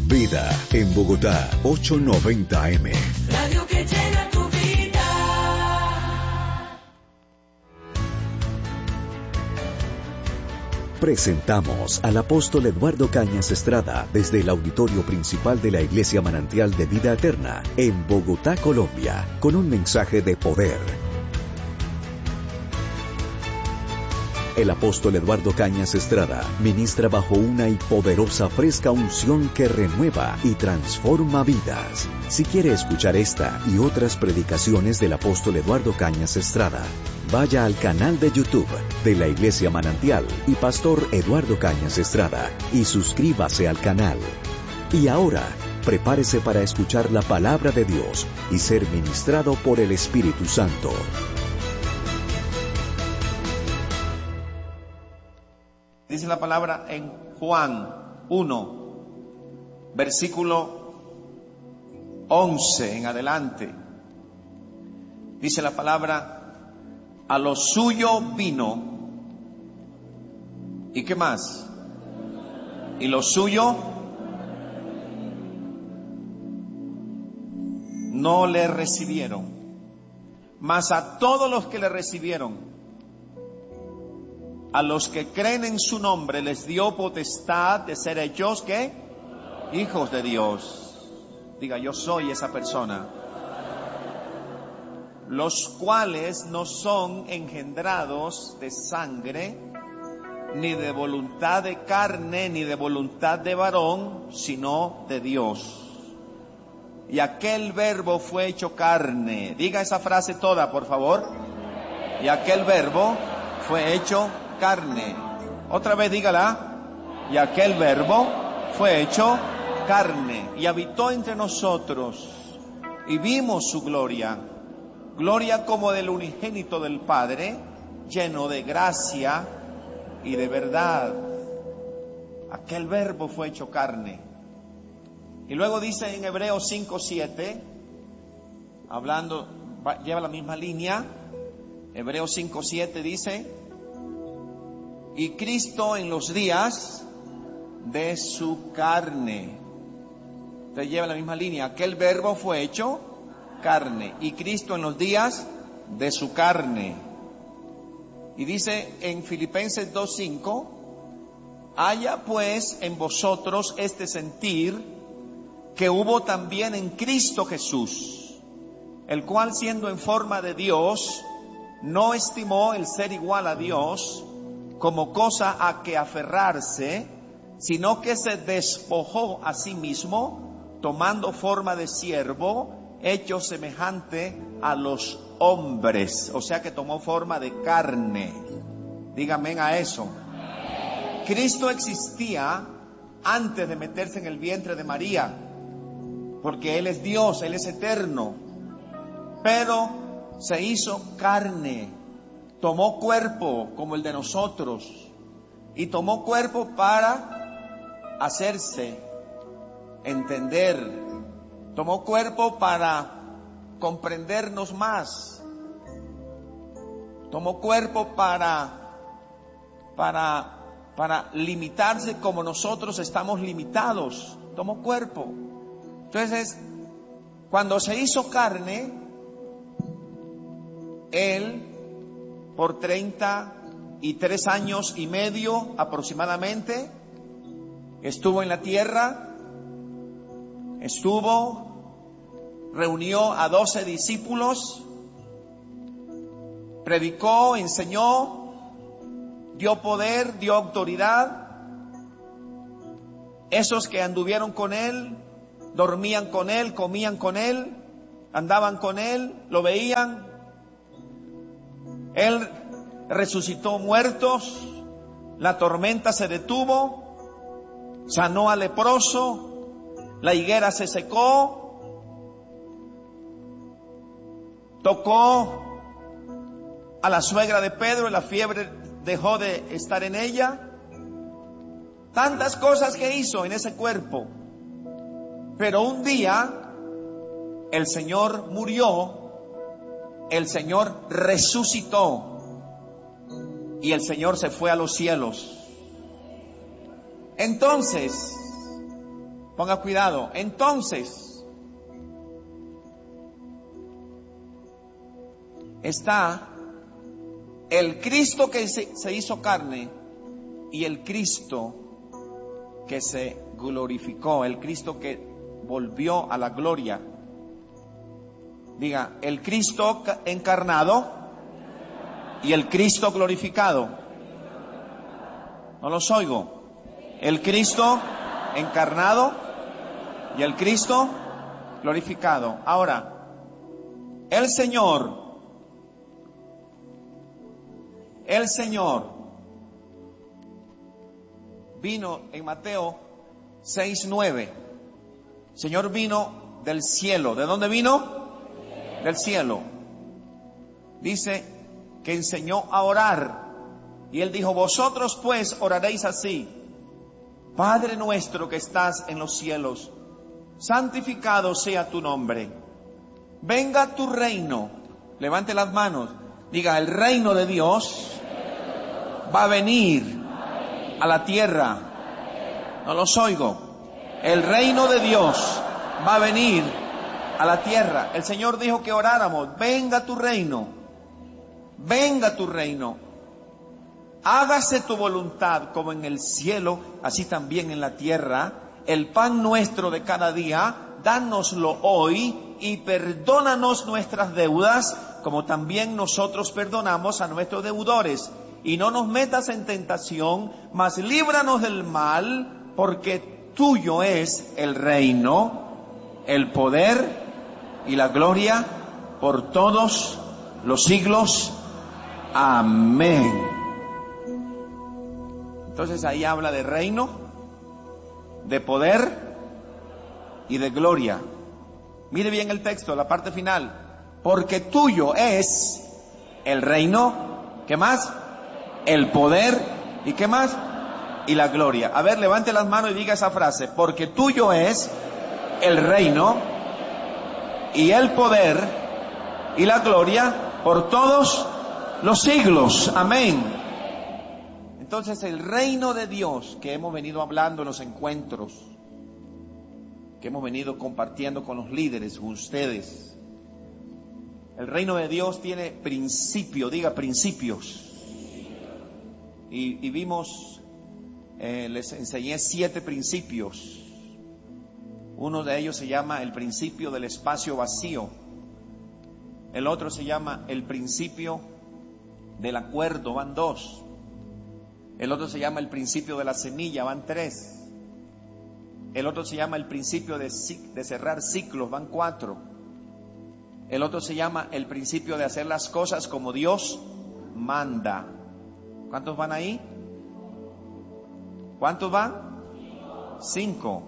Vida en Bogotá, 890 AM. Radio que llena tu vida. Presentamos al apóstol Eduardo Cañas Estrada desde el auditorio principal de la Iglesia Manantial de Vida Eterna en Bogotá, Colombia, con un mensaje de poder. El apóstol Eduardo Cañas Estrada ministra bajo una y poderosa fresca unción que renueva y transforma vidas. Si quiere escuchar esta y otras predicaciones del apóstol Eduardo Cañas Estrada, vaya al canal de YouTube de la Iglesia Manantial y Pastor Eduardo Cañas Estrada y suscríbase al canal. Y ahora, prepárese para escuchar la palabra de Dios y ser ministrado por el Espíritu Santo. Dice la palabra en Juan 1, versículo 11 en adelante. Dice la palabra, a lo suyo vino. ¿Y qué más? Y lo suyo no le recibieron. Mas a todos los que le recibieron, a los que creen en su nombre, les dio potestad de ser hechos, ¿qué? Hijos de Dios. Diga, yo soy esa persona. Los cuales no son engendrados de sangre, ni de voluntad de carne, ni de voluntad de varón, sino de Dios. Y aquel verbo fue hecho carne. Diga esa frase toda, por favor. Y aquel verbo fue hecho carne. Otra vez dígala. Y aquel verbo fue hecho carne y habitó entre nosotros y vimos su gloria, gloria como del unigénito del Padre, lleno de gracia y de verdad. Aquel verbo fue hecho carne. Y luego dice en Hebreos 5:7, hablando, lleva la misma línea. Hebreos 5:7 dice, y Cristo en los días de su carne. Entonces lleva la misma línea. Aquel verbo fue hecho carne. Y Cristo en los días de su carne. Y dice en Filipenses 2:5, haya pues en vosotros este sentir que hubo también en Cristo Jesús, el cual siendo en forma de Dios, no estimó el ser igual a Dios como cosa a que aferrarse, sino que se despojó a sí mismo, tomando forma de siervo, hecho semejante a los hombres. O sea que tomó forma de carne. Dígame a eso. Cristo existía antes de meterse en el vientre de María, porque Él es Dios, Él es eterno. Pero se hizo carne. Tomó cuerpo como el de nosotros y tomó cuerpo para hacerse entender. Tomó cuerpo para comprendernos más. Tomó cuerpo para limitarse como nosotros estamos limitados. Tomó cuerpo. Entonces, cuando se hizo carne, Él por 33 años y medio aproximadamente estuvo en la tierra, reunió a 12 discípulos, predicó, enseñó, dio poder, dio autoridad. Esos que anduvieron con Él, dormían con Él, comían con Él, andaban con Él, lo veían. Él resucitó muertos, la tormenta se detuvo, sanó al leproso, la higuera se secó, tocó a la suegra de Pedro y la fiebre dejó de estar en ella. Tantas cosas que hizo en ese cuerpo. Pero un día el Señor murió, el Señor resucitó y el Señor se fue a los cielos. Entonces, Ponga cuidado. Entonces, está el Cristo que se hizo carne y el Cristo que se glorificó, el Cristo que volvió a la gloria. Diga, el Cristo encarnado y el Cristo glorificado. No los oigo. El Cristo encarnado y el Cristo glorificado. Ahora, el Señor vino en Mateo 6:9. Señor vino del cielo. ¿De dónde vino? Del cielo. Dice que enseñó a orar. Y él dijo, vosotros pues oraréis así: Padre nuestro que estás en los cielos, santificado sea tu nombre. Venga tu reino. Levante las manos. Diga, el reino de Dios va a venir a la tierra. No los oigo. El reino de Dios va a venir a la tierra. El Señor dijo que oráramos: venga tu reino, venga tu reino, hágase tu voluntad como en el cielo, así también en la tierra. El pan nuestro de cada día, dánoslo hoy, y perdónanos nuestras deudas, como también nosotros perdonamos a nuestros deudores. Y no nos metas en tentación, mas líbranos del mal, porque tuyo es el reino, el poder y la gloria por todos los siglos. Amén. Entonces ahí habla de reino, de poder y de gloria. Mire bien el texto, la parte final. Porque tuyo es el reino, ¿qué más? El poder, ¿y qué más? Y la gloria. A ver, levante las manos y diga esa frase. Porque tuyo es el reino y el poder y la gloria por todos los siglos. Amén. Entonces el reino de Dios que hemos venido hablando en los encuentros, que hemos venido compartiendo con los líderes, con ustedes. El reino de Dios tiene principio, diga principios. Y vimos, les enseñé 7 principios. Uno de ellos se llama el principio del espacio vacío. El otro se llama el principio del acuerdo, van 2. El otro se llama el principio de la semilla, van 3. El otro se llama el principio de cerrar ciclos, van 4. El otro se llama el principio de hacer las cosas como Dios manda. ¿Cuántos van ahí? ¿Cuántos van? 5.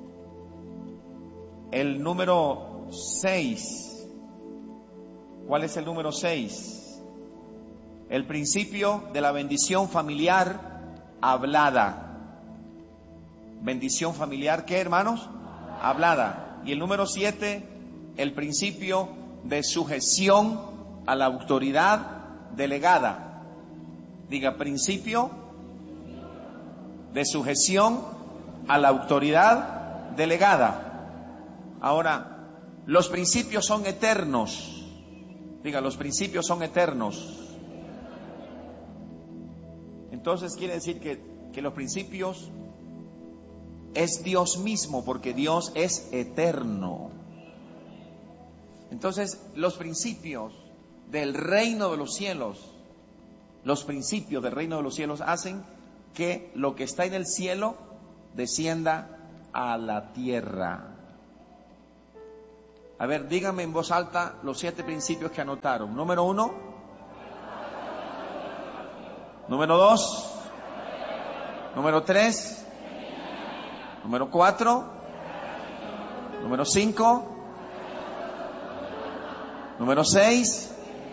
El número 6. ¿Cuál es el número 6? El principio de la bendición familiar hablada. Bendición familiar, ¿qué, hermanos? Hablada. Y el número 7, el principio de sujeción a la autoridad delegada. Diga, principio de sujeción a la autoridad delegada. Ahora, los principios son eternos. Diga, los principios son eternos. Entonces quiere decir que los principios es Dios mismo, porque Dios es eterno. Entonces, los principios del reino de los cielos, los principios del reino de los cielos hacen que lo que está en el cielo descienda a la tierra. A ver, díganme en voz alta los 7 principios que anotaron. Número 1. Número 2. Número 3. Número 4. Número 5. Número 6.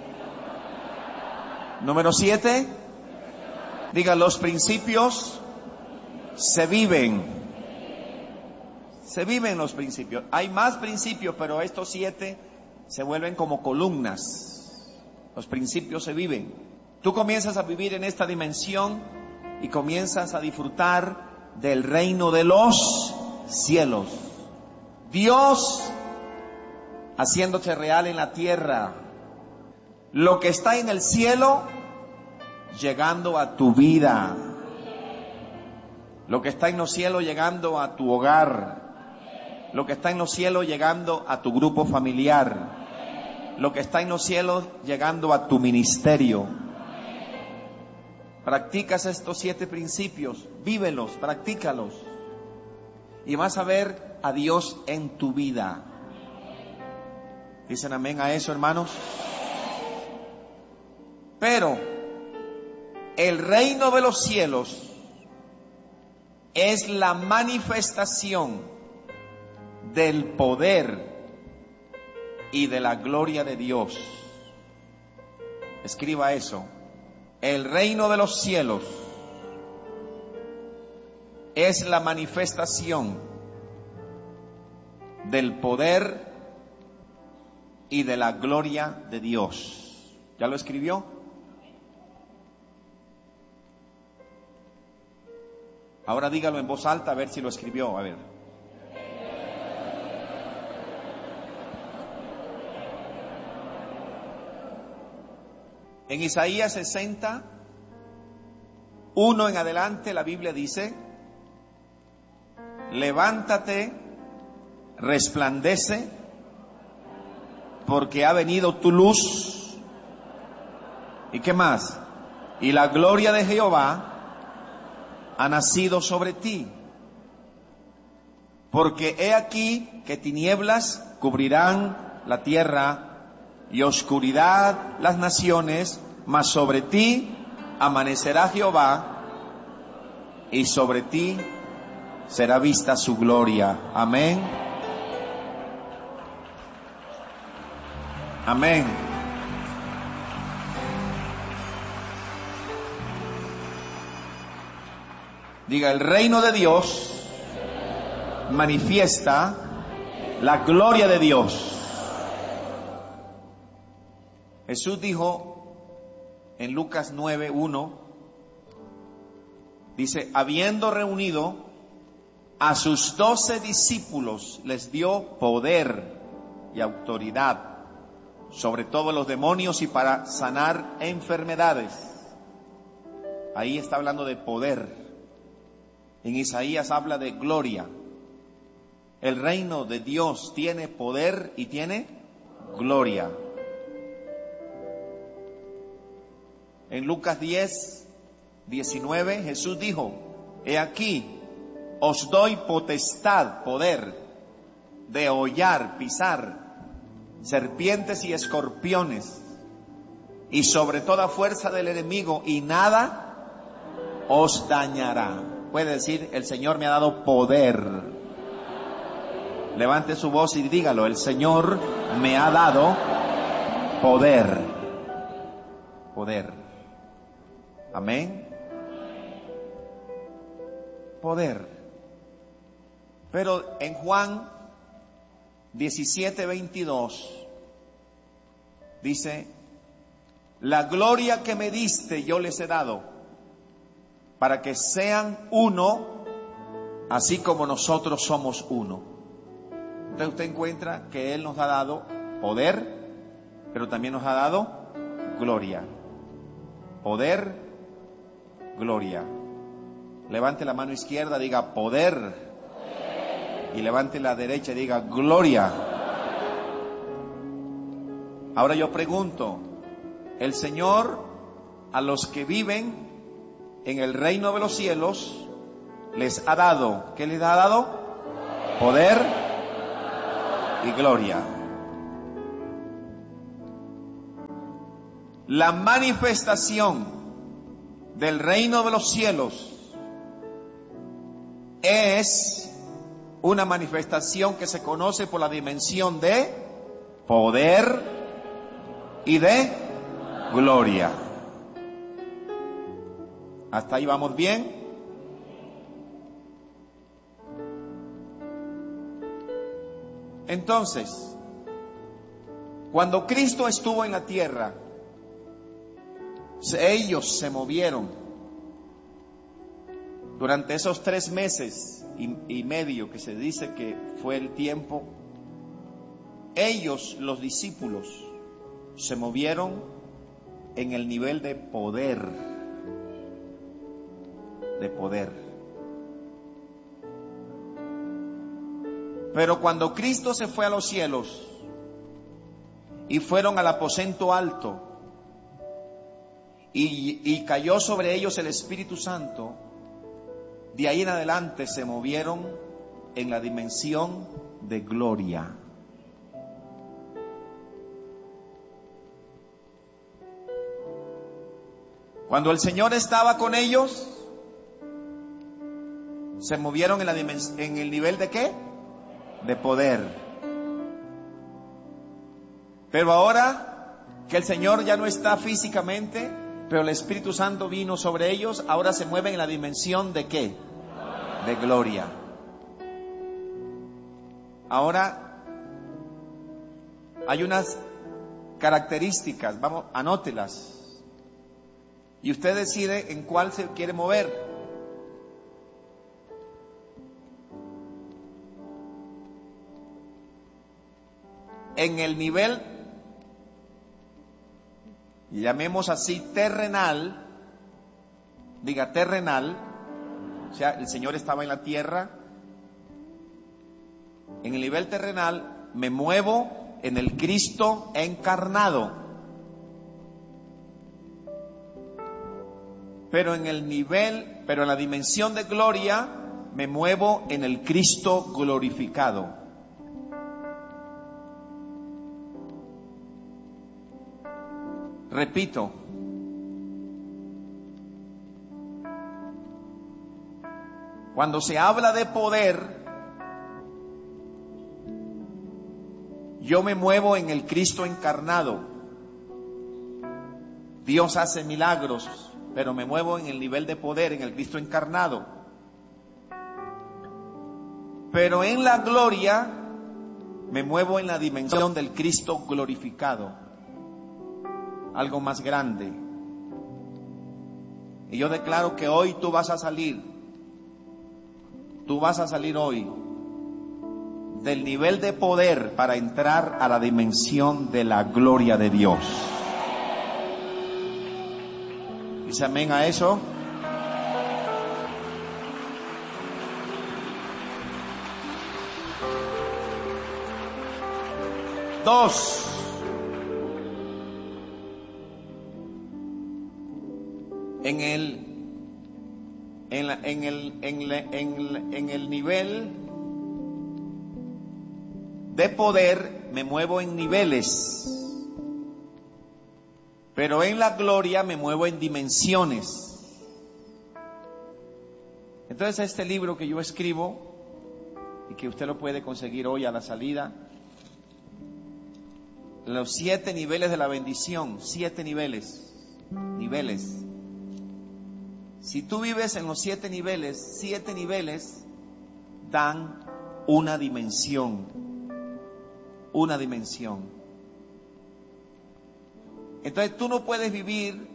Número 7. Diga, los principios se viven. Se viven los principios. Hay más principios, pero estos 7 se vuelven como columnas. Los principios se viven. Tú comienzas a vivir en esta dimensión y comienzas a disfrutar del reino de los cielos. Dios haciéndose real en la tierra. Lo que está en el cielo llegando a tu vida. Lo que está en los cielos llegando a tu hogar. Lo que está en los cielos llegando a tu grupo familiar. Lo que está en los cielos llegando a tu ministerio. Practicas estos 7 principios, vívelos, practícalos. Y vas a ver a Dios en tu vida. ¿Dicen amén a eso, hermanos? Pero el reino de los cielos es la manifestación del poder y de la gloria de Dios. Escriba eso. El reino de los cielos es la manifestación del poder y de la gloria de Dios. ¿Ya lo escribió? Ahora dígalo en voz alta a ver si lo escribió. A ver. En Isaías 60, 1 en adelante, la Biblia dice: levántate, resplandece, porque ha venido tu luz. ¿Y qué más? Y la gloria de Jehová ha nacido sobre ti. Porque he aquí que tinieblas cubrirán la tierra y oscuridad las naciones, mas sobre ti amanecerá Jehová y sobre ti será vista su gloria. Amén. Amén. Diga, el reino de Dios manifiesta la gloria de Dios. Jesús dijo en Lucas 9:1, dice: habiendo reunido a sus 12 discípulos, les dio poder y autoridad sobre todos los demonios y para sanar enfermedades. Ahí está hablando de poder. En Isaías habla de gloria. El reino de Dios tiene poder y tiene gloria. En Lucas 10:19 Jesús dijo: he aquí, os doy potestad, poder, de hollar, pisar serpientes y escorpiones, y sobre toda fuerza del enemigo, y nada os dañará. Puede decir: el Señor me ha dado poder. Levante su voz y dígalo: el Señor me ha dado poder. Poder. Amén. Poder. Pero en Juan 17:22 dice: la gloria que me diste yo les he dado, para que sean uno, así como nosotros somos uno. Entonces usted encuentra que Él nos ha dado poder, pero también nos ha dado gloria. Poder, gloria. Levante la mano izquierda, diga poder. Y levante la derecha y diga gloria. Ahora yo pregunto: el Señor a los que viven en el reino de los cielos les ha dado, ¿qué les ha dado? Poder y gloria. La manifestación del reino de los cielos es una manifestación que se conoce por la dimensión de poder y de gloria. ¿Hasta ahí vamos bien? Entonces, cuando Cristo estuvo en la tierra, ellos se movieron Durante esos 3 meses y medio que se dice que fue el tiempo, ellos, los discípulos, se movieron en el nivel de poder. De poder. Pero cuando Cristo se fue a los cielos y fueron al aposento alto y cayó sobre ellos el Espíritu Santo, de ahí en adelante se movieron en la dimensión de gloria. Cuando el Señor estaba con ellos, se movieron en el nivel de ¿qué? De poder. Pero ahora que el Señor ya no está físicamente, pero el Espíritu Santo vino sobre ellos, ahora se mueven en la dimensión de ¿qué? De gloria. Ahora hay unas características, vamos, anótelas. Y usted decide en cuál se quiere mover. En el nivel, llamemos así, terrenal, diga terrenal, o sea, el Señor estaba en la tierra. En el nivel terrenal me muevo en el Cristo encarnado. Pero en la dimensión de gloria, me muevo en el Cristo glorificado. Repito, cuando se habla de poder, yo me muevo en el Cristo encarnado. Dios hace milagros, pero me muevo en el nivel de poder, en el Cristo encarnado. Pero en la gloria, me muevo en la dimensión del Cristo glorificado. Algo más grande. Y yo declaro que hoy tú vas a salir hoy del nivel de poder para entrar a la dimensión de la gloria de Dios. ¿Dice amén a eso? Dos, en el nivel de poder me muevo en niveles, pero en la gloria me muevo en dimensiones. Entonces este libro que yo escribo y que usted lo puede conseguir hoy a la salida, los 7 niveles de la bendición, 7 niveles. Si tú vives en los 7 niveles dan una dimensión. Entonces tú no puedes vivir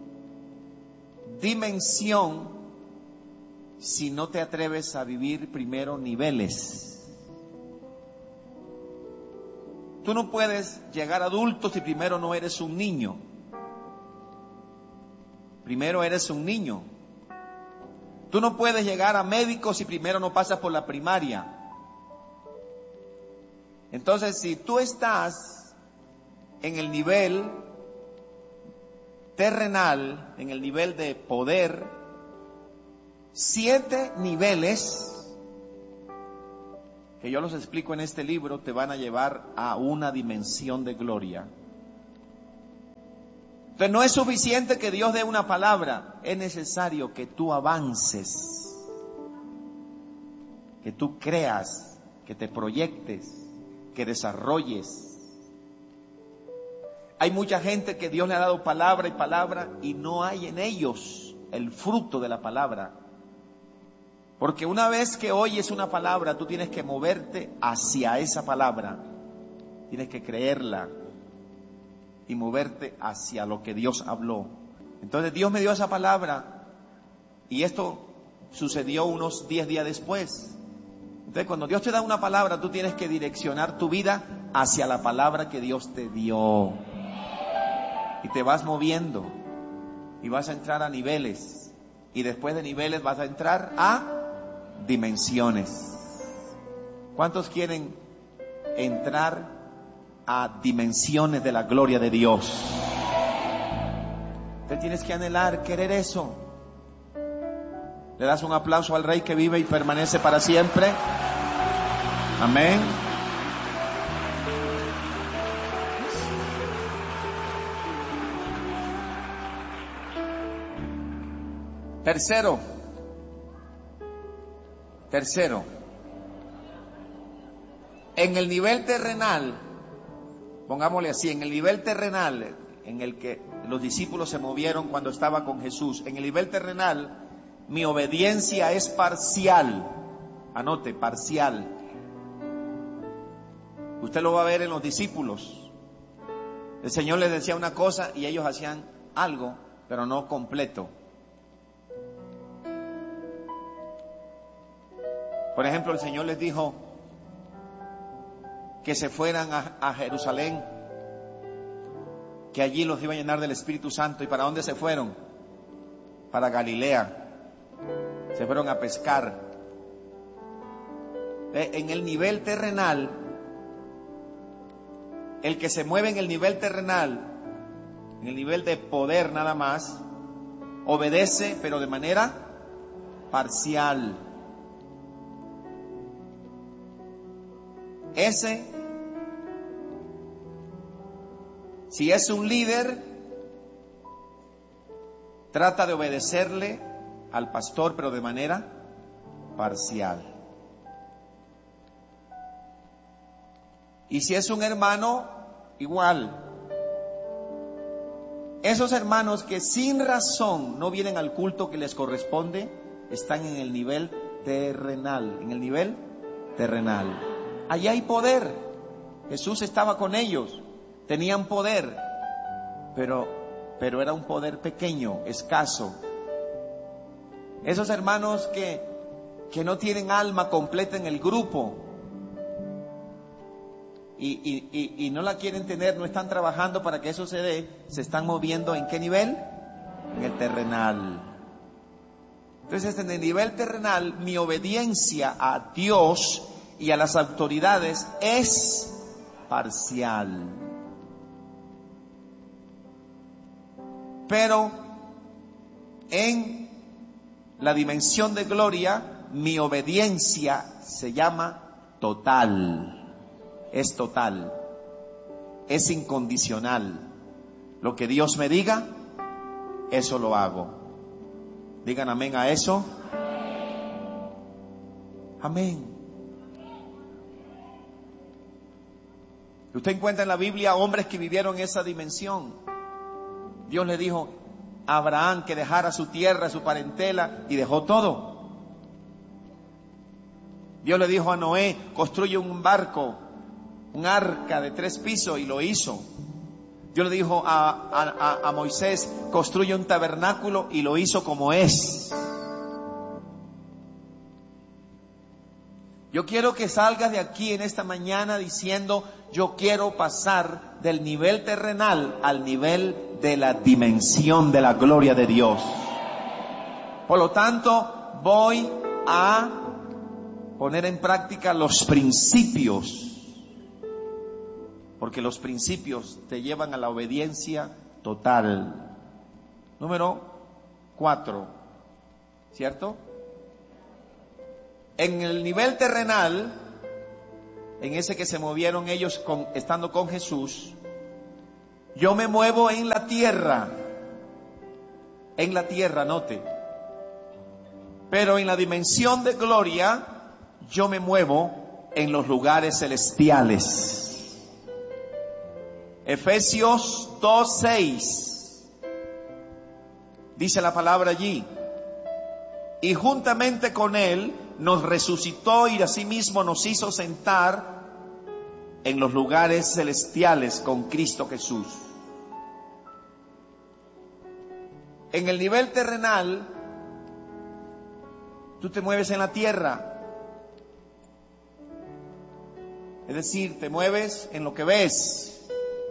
dimensión si no te atreves a vivir primero niveles. Tú no puedes llegar a adulto si primero no eres un niño. Primero eres un niño. Tú no puedes llegar a médico si primero no pasas por la primaria. Entonces, si tú estás en el nivel terrenal, en el nivel de poder, 7 niveles que yo los explico en este libro te van a llevar a una dimensión de gloria. Entonces no es suficiente que Dios dé una palabra, es necesario que tú avances, que tú creas, que te proyectes, que desarrolles. Hay mucha gente que Dios le ha dado palabra y no hay en ellos el fruto de la palabra. Porque una vez que oyes una palabra, tú tienes que moverte hacia esa palabra. Tienes que creerla y moverte hacia lo que Dios habló. Entonces Dios me dio esa palabra y esto sucedió unos 10 días después. Entonces, cuando Dios te da una palabra, tú tienes que direccionar tu vida hacia la palabra que Dios te dio. Y te vas moviendo. Y vas a entrar a niveles. Y después de niveles vas a entrar a dimensiones. ¿Cuántos quieren entrar a dimensiones de la gloria de Dios? Te tienes que anhelar, querer eso. Le das un aplauso al Rey que vive y permanece para siempre. Amén. Tercero. En el nivel terrenal, pongámosle así, en el nivel terrenal en el que los discípulos se movieron cuando estaba con Jesús, en el nivel terrenal, mi obediencia es parcial. Anote, parcial. Usted lo va a ver en los discípulos. El Señor les decía una cosa y ellos hacían algo, pero no completo. Por ejemplo, el Señor les dijo que se fueran a Jerusalén, que allí los iba a llenar del Espíritu Santo. ¿Y para dónde se fueron? Para Galilea. Se fueron a pescar. En el nivel terrenal, el que se mueve en el nivel terrenal, en el nivel de poder nada más, obedece, pero de manera parcial. Si es un líder, trata de obedecerle al pastor, pero de manera parcial. Y si es un hermano, igual. Esos hermanos que sin razón no vienen al culto que les corresponde, están en el nivel terrenal. En el nivel terrenal. Allí hay poder. Jesús estaba con ellos. Tenían poder. Pero era un poder pequeño, escaso. Esos hermanos que no tienen alma completa en el grupo. Y no la quieren tener, no están trabajando para que eso se dé, se están moviendo ¿en qué nivel? En el terrenal. Entonces, en el nivel terrenal, mi obediencia a Dios y a las autoridades es parcial. Pero en la dimensión de gloria, mi obediencia se llama total. Es total, es incondicional. Lo que Dios me diga, eso lo hago. Digan amén a eso. Amén. Usted encuentra en la Biblia hombres que vivieron esa dimensión. Dios le dijo a Abraham que dejara su tierra, su parentela, y dejó todo. Dios le dijo a Noé, construye un barco, un arca de 3 pisos, y lo hizo. Dios le dijo a Moisés, construye un tabernáculo, y lo hizo como es. Yo quiero que salgas de aquí en esta mañana diciendo, yo quiero pasar del nivel terrenal al nivel de la dimensión de la gloria de Dios. Por lo tanto, voy a poner en práctica los principios. Porque los principios te llevan a la obediencia total. Número 4, ¿cierto? En el nivel terrenal, en ese que se movieron ellos estando con Jesús, yo me muevo en la tierra. En la tierra, note. Pero en la dimensión de gloria, yo me muevo en los lugares celestiales. Efesios 2:6 dice la palabra allí: y juntamente con él nos resucitó y asimismo nos hizo sentar en los lugares celestiales con Cristo Jesús. En el nivel terrenal, Tú te mueves en la tierra. Es decir, te mueves en lo que ves.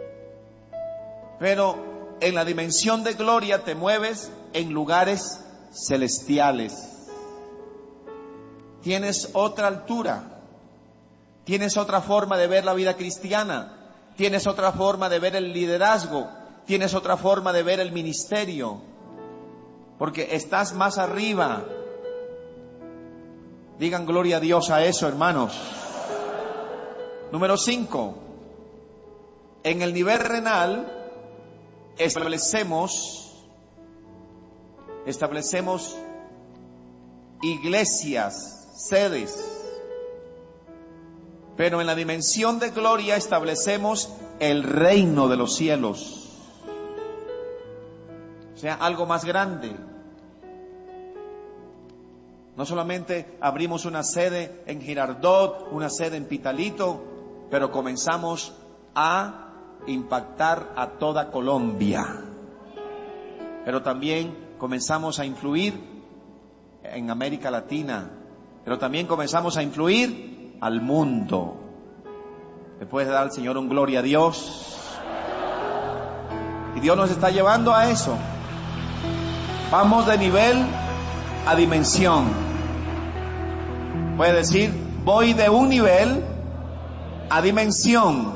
Pero en la dimensión de gloria te mueves en lugares celestiales. Tienes otra altura. Tienes otra forma de ver la vida cristiana. Tienes otra forma de ver el liderazgo. Tienes otra forma de ver el ministerio. Porque estás más arriba. Digan gloria a Dios a eso, hermanos. Número 5. En el nivel renal establecemos iglesias, sedes. Pero en la dimensión de gloria establecemos el reino de los cielos. O sea, algo más grande. No solamente abrimos una sede en Girardot, una sede en Pitalito, pero comenzamos a impactar a toda Colombia. Pero también comenzamos a influir en América Latina. Pero también comenzamos a influir al mundo. ¿Le puedes dar al Señor un gloria a Dios? Y Dios nos está llevando a eso. Vamos de nivel a dimensión. Puede decir, voy de un nivel a dimensión.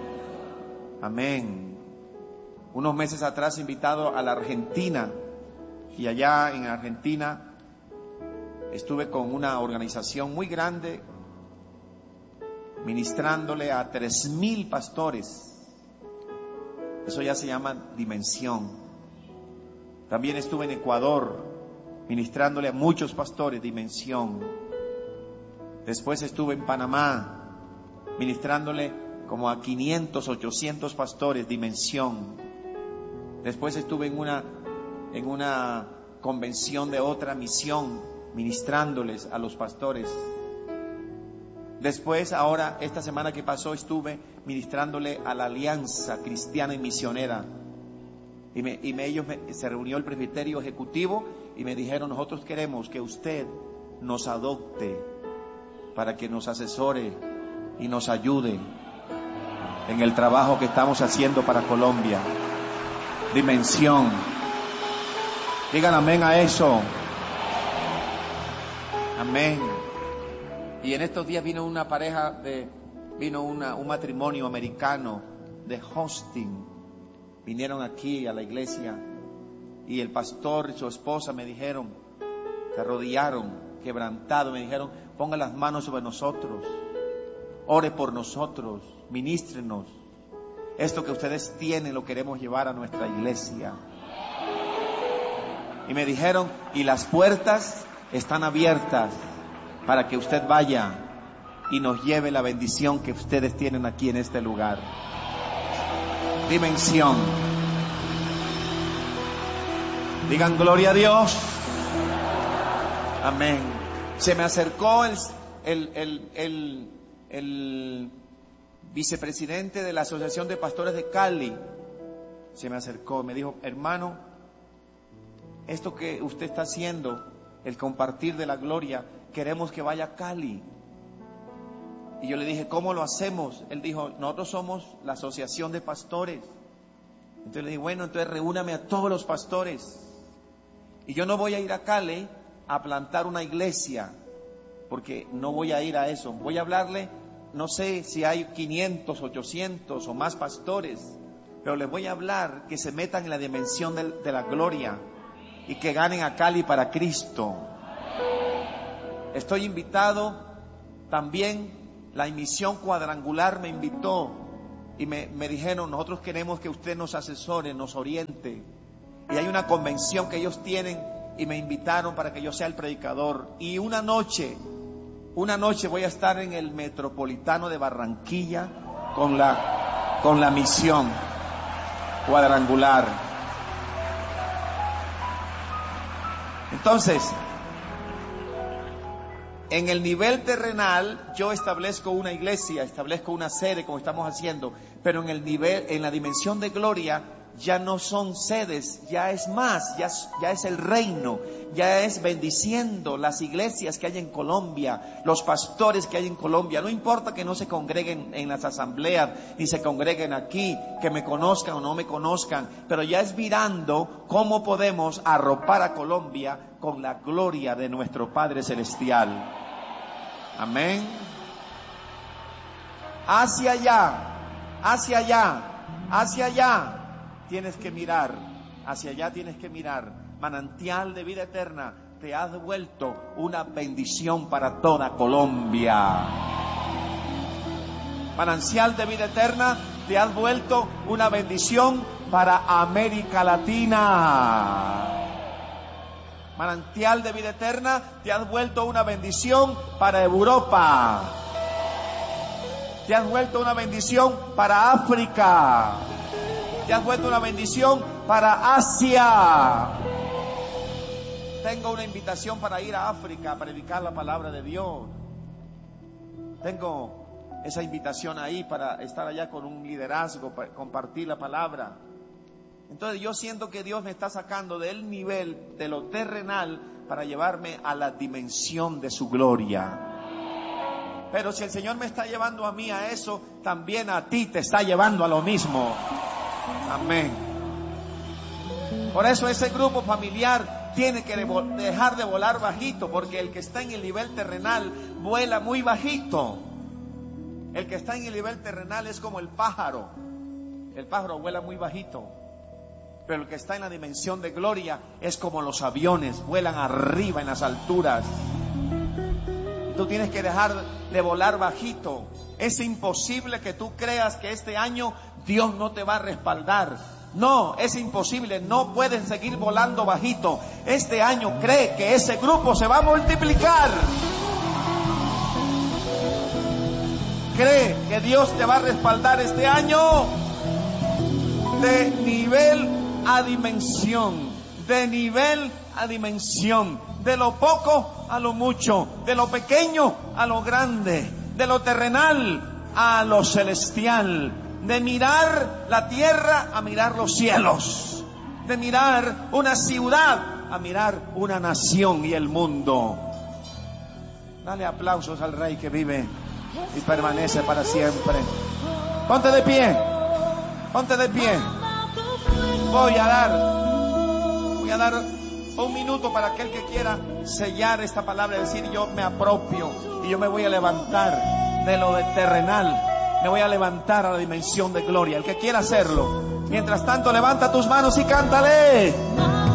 Amén. Unos meses atrás invitado a la Argentina, y allá en Argentina estuve con una organización muy grande ministrándole a 3,000 pastores. Eso ya se llama dimensión. También estuve en Ecuador ministrándole a muchos pastores, dimensión. Después estuve en Panamá ministrándole como a 500, 800 pastores, dimensión. Después estuve en una convención de otra misión, ministrándoles a los pastores. Después, ahora, esta semana que pasó, estuve ministrándole a la Alianza Cristiana y Misionera. Se reunió el presbiterio ejecutivo y me dijeron, nosotros queremos que usted nos adopte para que nos asesore y nos ayude en el trabajo que estamos haciendo para Colombia. Dimensión. Digan amén a eso. Amén. Y en estos días vino una pareja un matrimonio americano de Austin. Vinieron aquí a la iglesia y el pastor y su esposa me dijeron, se arrodillaron, quebrantados, me dijeron, ponga las manos sobre nosotros, ore por nosotros, ministrenos. Esto que ustedes tienen lo queremos llevar a nuestra iglesia. Y me dijeron, y las puertas están abiertas para que usted vaya y nos lleve la bendición que ustedes tienen aquí en este lugar. Dimensión. Digan gloria a Dios. Amén. Se me acercó el vicepresidente de la Asociación de Pastores de Cali. Se me acercó, me dijo, hermano, esto que usted está haciendo, el compartir de la gloria, queremos que vaya a Cali. Y yo le dije, ¿cómo lo hacemos? Él dijo, nosotros somos la asociación de pastores. Entonces le dije, bueno, entonces reúname a todos los pastores. Y yo no voy a ir a Cali a plantar una iglesia, porque no voy a ir a eso. Voy a hablarle, no sé si hay 500, 800 o más pastores, pero les voy a hablar que se metan en la dimensión de la gloria y que ganen a Cali para Cristo. Estoy invitado también. La misión cuadrangular me invitó y me dijeron, nosotros queremos que usted nos asesore, nos oriente. Y hay una convención que ellos tienen y me invitaron para que yo sea el predicador. Y una noche voy a estar en el Metropolitano de Barranquilla con la misión cuadrangular. Entonces, en el nivel terrenal yo establezco una iglesia, establezco una sede como estamos haciendo, pero en la dimensión de gloria ya no son sedes, ya es más, ya es el reino, ya es bendiciendo las iglesias que hay en Colombia, los pastores que hay en Colombia. No importa que no se congreguen en las asambleas, ni se congreguen aquí, que me conozcan o no me conozcan, pero ya es mirando cómo podemos arropar a Colombia con la gloria de nuestro Padre Celestial. Amén. Hacia allá, hacia allá, hacia allá. Tienes que mirar, hacia allá tienes que mirar. Manantial de vida eterna, te has vuelto una bendición para toda Colombia. Manantial de vida eterna, te has vuelto una bendición para América Latina. Manantial de vida eterna, te has vuelto una bendición para Europa. Te has vuelto una bendición para África. Te has vuelto una bendición para Asia. Tengo una invitación para ir a África a predicar la palabra de Dios. Tengo esa invitación ahí para estar allá con un liderazgo, para compartir la palabra. Entonces yo siento que Dios me está sacando del nivel de lo terrenal para llevarme a la dimensión de su gloria. Pero si el Señor me está llevando a mí a eso, también a ti te está llevando a lo mismo. Amén. Por eso ese grupo familiar tiene que dejar de volar bajito, porque el que está en el nivel terrenal vuela muy bajito. El que está en el nivel terrenal es como el pájaro. El pájaro vuela muy bajito. Pero el que está en la dimensión de gloria es como los aviones, vuelan arriba en las alturas. Tú tienes que dejar de volar bajito. Es imposible que tú creas que este año Dios no te va a respaldar. No, es imposible, no puedes seguir volando bajito. Este año cree que ese grupo se va a multiplicar. Cree que Dios te va a respaldar este año de nivel a dimensión, de nivel a dimensión, de lo poco a lo mucho, de lo pequeño a lo grande, de lo terrenal a lo celestial, de mirar la tierra a mirar los cielos, de mirar una ciudad a mirar una nación y el mundo. Dale aplausos al Rey que vive y permanece para siempre. Ponte de pie, ponte de pie. Voy a dar un minuto para aquel que quiera sellar esta palabra y decir: yo me apropio y yo me voy a levantar de lo de terrenal, me voy a levantar a la dimensión de gloria. El que quiera hacerlo, mientras tanto levanta tus manos y cántale.